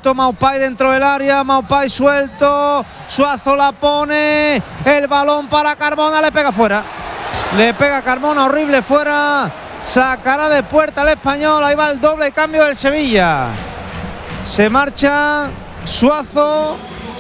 suelto Maupay dentro del área, Maupay suelto, Suazo la pone, el balón para Carmona, le pega fuera, le pega Carmona, horrible fuera, sacará de puerta el Español. Ahí va el doble cambio del Sevilla, se marcha Suazo,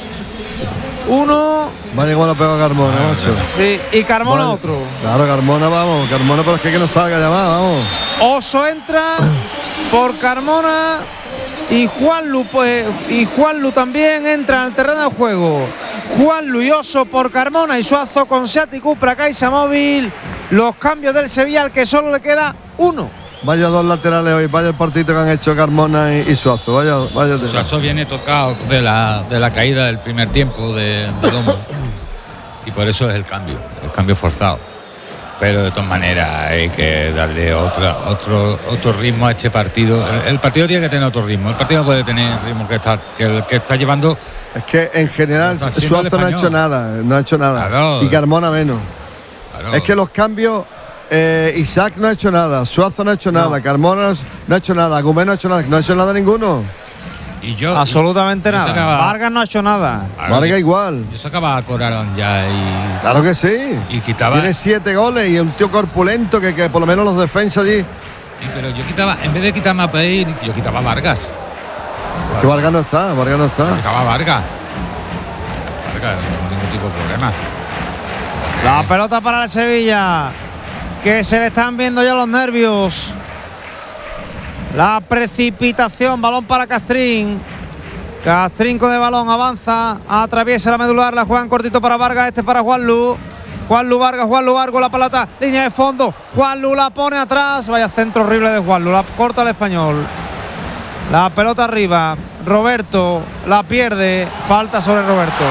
uno. Vaya igual lo pega Carmona, macho. Sí, y Carmona bueno, otro. Claro, Carmona, vamos, Carmona, pero es que no salga ya más, vamos. Oso entra por Carmona y Juanlu también entra en el terreno de juego. Juanlu y Oso por Carmona y Suazo con Seat y Cupra Caixa Móvil. Los cambios del Sevilla, al que solo le queda uno. Vaya dos laterales hoy, vaya el partido que han hecho Carmona y Suazo, vaya. Suazo viene tocado de la caída del primer tiempo de Domo y por eso es el cambio forzado. Pero de todas maneras hay que darle otro ritmo a este partido. El partido tiene que tener otro ritmo. El partido no puede tener el ritmo que está llevando. Es que en general Suazo no ha hecho nada, Claro. Y Carmona menos. Claro. Es que los cambios, Isaac no ha hecho nada, Suazo no ha hecho nada, Carmona no ha hecho nada, Gómez no ha hecho nada ninguno. Y yo absolutamente nada. Vargas no ha hecho nada. Vargas igual. Yo sacaba a Coralón ya y. Claro que sí. Y quitaba. Tiene 7 goles y un tío corpulento que por lo menos los defensas allí. Sí, pero yo quitaba, en vez de quitar a Peir, yo quitaba a Vargas. Es que Vargas no está. Yo quitaba a Vargas. No tengo ningún tipo de problema. La pelota para el Sevilla, que se le están viendo ya los nervios. La precipitación, balón para Castrín. Castrín con el balón, avanza, atraviesa la medular, la juegan cortito para Vargas, este para Juanlu. Juanlu Vargas, la pelota, línea de fondo. Juanlu la pone atrás, vaya centro horrible de Juanlu, la corta el Español. La pelota arriba, Roberto la pierde, falta sobre Roberto.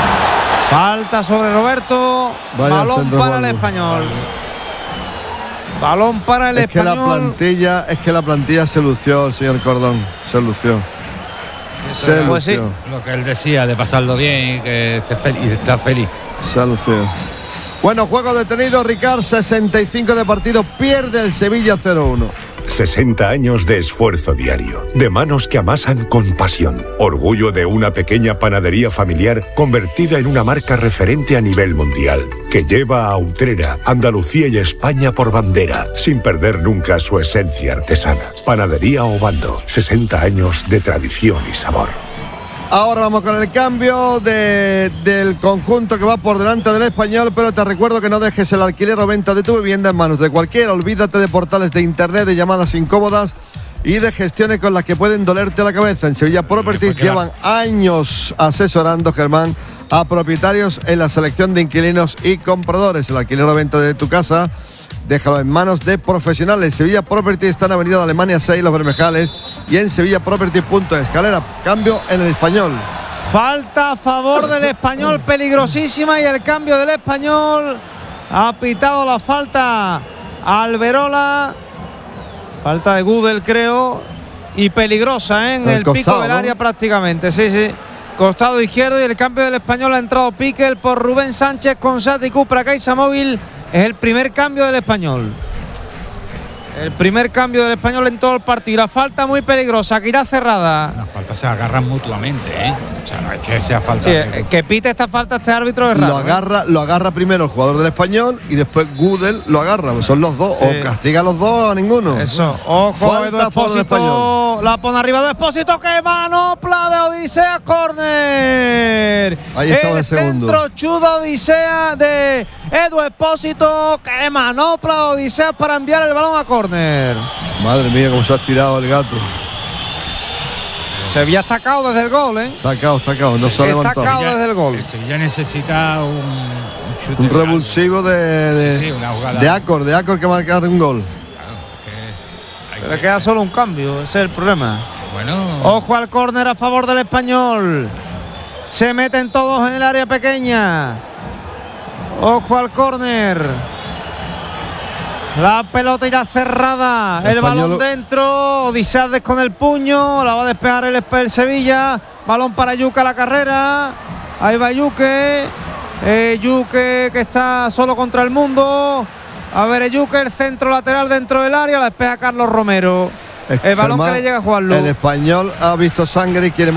Vaya balón para Juanlu. el Español. Balón para el Español. Es que la plantilla se lució, el señor Cordón. Se lució. Pues sí. Lo que él decía de pasarlo bien y que esté feliz. Y está feliz. Se lució. Bueno, juego detenido, Ricard, 65 de partido, pierde el Sevilla 0-1. 60 años de esfuerzo diario, de manos que amasan con pasión. Orgullo de una pequeña panadería familiar convertida en una marca referente a nivel mundial, que lleva a Utrera, Andalucía y España por bandera, sin perder nunca su esencia artesana. Panadería Obando, 60 años de tradición y sabor. Ahora vamos con el cambio del conjunto que va por delante del Español, pero te recuerdo que no dejes el alquiler o venta de tu vivienda en manos de cualquiera. Olvídate de portales de internet, de llamadas incómodas y de gestiones con las que pueden dolerte la cabeza. En Sevilla Properties llevan años asesorando, Germán, a propietarios en la selección de inquilinos y compradores. El alquiler o venta de tu casa, déjalo en manos de profesionales. Sevilla Property está en Avenida de Alemania 6, Los Bermejales, y en sevillaproperty.es. Calera, cambio en el Español. Falta a favor del Español, peligrosísima, y el cambio del Español. Ha pitado la falta Alberola. Falta de Gudel, creo, y peligrosa, en el costado, pico del área, ¿no? Prácticamente, sí. Costado izquierdo, y el cambio del Español ha entrado Piquel por Rubén Sánchez con Seat y Cupra Caixa Móvil. Es el primer cambio del Español. El primer cambio del Español en todo el partido. La falta muy peligrosa, que irá cerrada. Las faltas se agarran mutuamente, ¿eh? O sea, no es que sea falta. Sí, que pite esta falta este árbitro es raro. Lo agarra primero el jugador del Español y después Gudel lo agarra. Son los dos. Sí. O castiga a los dos o a ninguno. Eso. Ojo, Edu Expósito. La pone arriba de Expósito. ¡Qué manopla de Odisea! ¡Córner! Ahí estaba el segundo. Centro chudo Odisea de Edu Expósito. ¡Qué manopla de Odisea para enviar el balón a córner! Madre mía, cómo se ha tirado el gato. Se había estacado desde el gol, ¿eh? Estacado, no se ha levantado. Estacado desde el gol. El Sevilla necesita un revulsivo de Acor que marcar un gol. Claro, pero queda solo un cambio, ese es el problema. Bueno. Ojo al córner a favor del Español. Se meten todos en el área pequeña. Ojo al córner. La pelota irá cerrada, el balón dentro, Odisea con el puño, la va a despejar el Sevilla, balón para Yuque a la carrera, ahí va Yuque, Yuque que está solo contra el mundo, a ver Yuque, el centro lateral dentro del área, la despeja Carlos Romero, el balón que le llega a Juanlu. El Español ha visto sangre y quiere